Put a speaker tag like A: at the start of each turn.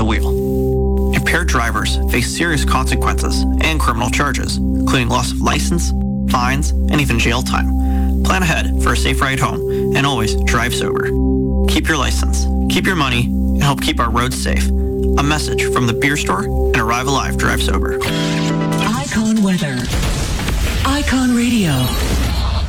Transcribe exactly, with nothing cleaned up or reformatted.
A: the wheel. Impaired drivers face serious consequences and criminal charges, including loss of license, fines, and even jail time. Plan ahead for a safe ride home and always drive sober. Keep your license, keep your money, and help keep our roads safe. A message from the Beer Store and Arrive Alive Drive Sober.
B: Icon Weather. Icon Radio.